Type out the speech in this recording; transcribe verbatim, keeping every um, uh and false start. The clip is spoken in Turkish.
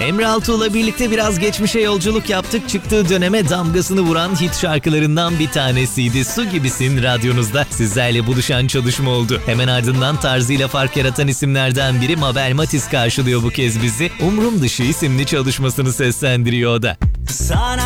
Emre Altuğ'la birlikte biraz geçmişe yolculuk yaptık. Çıktığı döneme damgasını vuran hit şarkılarından bir tanesiydi. Su Gibisin radyonuzda sizlerle buluşan çalışma oldu. Hemen ardından tarzıyla fark yaratan isimlerden biri Mabel Matiz karşılıyor bu kez bizi. Umrum Dışı isimli çalışmasını seslendiriyor o da. Sana